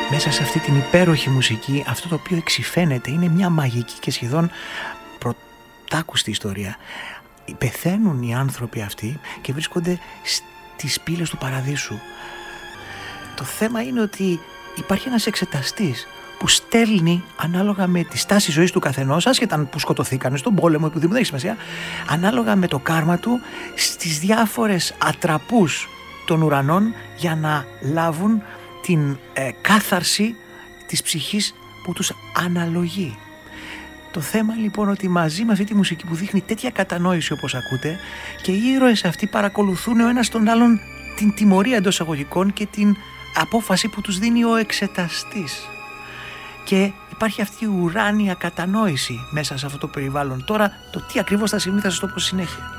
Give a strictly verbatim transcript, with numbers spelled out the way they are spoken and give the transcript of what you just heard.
Μέσα σε αυτή την υπέροχη μουσική, αυτό το οποίο εξυφαίνεται είναι μια μαγική και σχεδόν πρωτάκουστη ιστορία. Πεθαίνουν οι άνθρωποι αυτοί και βρίσκονται στις πύλες του παραδείσου. Το θέμα είναι ότι υπάρχει ένας εξεταστής που στέλνει ανάλογα με τη στάση ζωής του καθενός, άσχετα που σκοτωθήκανε στον πόλεμο ή που δεν έχει σημασία, ανάλογα με το κάρμα του, στις διάφορες ατραπούς των ουρανών για να λάβουν την ε, κάθαρση της ψυχής που τους αναλογεί. Το θέμα λοιπόν ότι μαζί με αυτή τη μουσική που δείχνει τέτοια κατανόηση όπως ακούτε, και οι ήρωες αυτοί παρακολουθούν ο ένας τον άλλον την τιμωρία εντός εισαγωγικών και την απόφαση που τους δίνει ο εξεταστής. Και υπάρχει αυτή η ουράνια κατανόηση μέσα σε αυτό το περιβάλλον. Τώρα το τι ακριβώς θα συμβεί θα σας το πω συνέχεια.